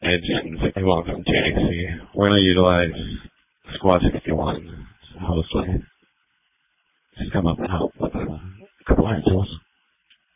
Edge and 51 from JXC. We're going to utilize Squad 61 hostly. Just come up and help with a couple hand tools.